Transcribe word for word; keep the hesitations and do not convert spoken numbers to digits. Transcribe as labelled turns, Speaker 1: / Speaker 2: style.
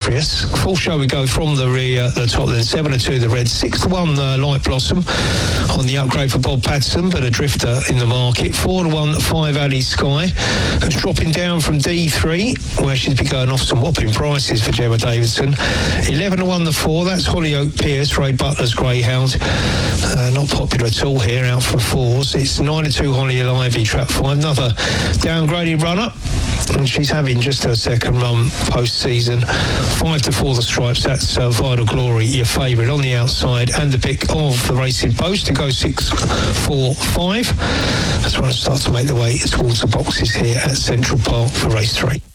Speaker 1: Industrious. Full show we go from the rear, the top, then seven to two the red, six to one uh, Light Blossom on the upgrade for Bob Patterson, but a drifter in the market. four to one five Ali Sky, who's dropping down from D three, where she's been going off some whopping prices for Gemma Davidson. eleven to one the four, that's Hollyoak Pierce, Ray Butler's Greyhound. Uh, not popular at all here, out for fours. It's nine to two Holly Ivy, trap five, another downgraded runner. And she's having just her second run post-season. Five to four the Stripes, that's uh, Vital Glory, your favourite on the outside, and the pick of the Racing Post to go six, four, five. That's when I start to make the way towards the boxes here at Central Park for race three.